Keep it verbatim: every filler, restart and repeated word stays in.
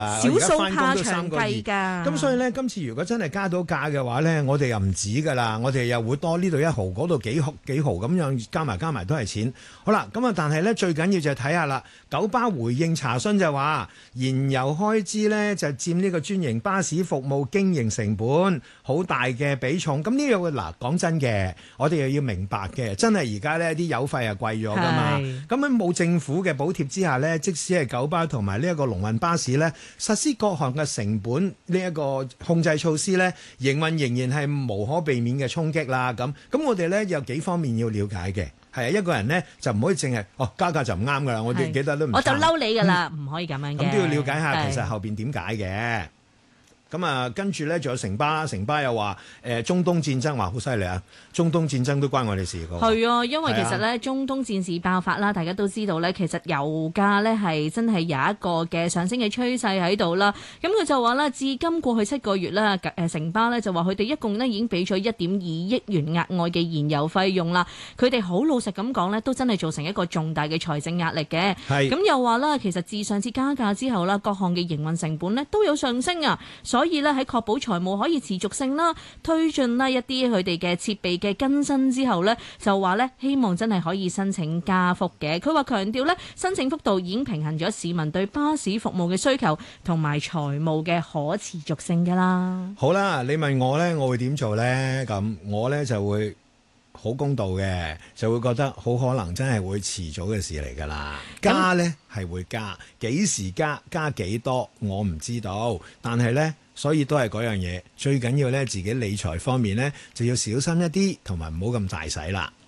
少數怕長計㗎。 咁所以咧，今次如果真係加到價嘅話咧，我哋又唔止㗎啦，我哋又會多呢度一毫，嗰度幾毫幾毫咁樣加埋加埋都係錢。好啦，咁啊，但係咧最緊要就係睇下啦。九巴回應查詢就話，燃油開支咧就佔呢個專營巴士服務經營成本好大嘅比重。咁呢樣嗱講真嘅，我哋又要明白嘅，真係而家呢啲油費係貴咗㗎嘛。咁喺冇政府嘅補貼之下呢，即使係九巴同埋呢一個龍運巴士呢，實施各項嘅成本呢一個控制措施呢，營運仍然係無可避免嘅衝擊啦。咁咁我哋呢有幾方面要了解嘅。係啊，一個人咧就唔可以淨係哦加價就唔啱噶啦，我哋記得都唔。 我就嬲你噶啦，唔、嗯、可以咁樣嘅。 咁都要了解下其實後邊點解嘅。咁啊，跟住咧仲有城巴，城巴又話誒、呃、中東戰爭話好犀利啊！中東戰爭都關我哋事㗎。 係啊，因為其實咧、啊、中東戰事爆發啦，大家都知道咧，其實油價咧係真係有一個嘅上升嘅趨勢喺度啦。咁佢就話啦，至今過去七個月啦，誒城巴咧就話佢哋一共呢已經俾咗一點二億元額外嘅燃油費用啦。佢哋好老實咁講咧，都真係造成一個重大嘅財政壓力嘅。係。咁又話啦，其實自上次加價之後啦，各項嘅營運成本咧都有上升啊。所以咧喺確保財務可以持續性啦，推進啦一啲佢哋嘅設備嘅更新之後咧，就話咧希望真係可以申請加幅嘅。佢話強調咧，申請幅度已經平衡咗市民對巴士服務嘅需求同埋財務嘅可持續性㗎啦。 好啦，你問我咧，我會點做咧？咁我咧就會好公道嘅，就會覺得好可能真係會遲早嘅事嚟㗎啦。加咧係會加，幾時加加幾多我唔知道，但係咧。所以都係嗰樣嘢，最緊要咧自己理財方面咧就要小心一啲，同埋唔好咁大使啦。